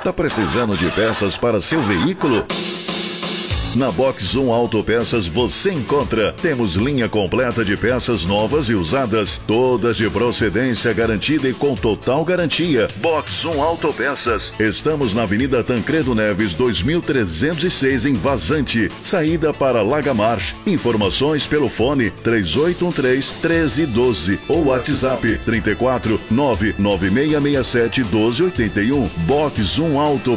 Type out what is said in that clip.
Tá precisando de peças para seu veículo? Na Box 1 Autopeças você encontra. Temos linha completa de peças novas e usadas, todas de procedência garantida e com total garantia. Box 1 Autopeças. Estamos na Avenida Tancredo Neves, 2306 em Vazante, saída para Lagamar. Informações pelo fone 3813-1312 ou WhatsApp 34 99667 1281. Box 1 Auto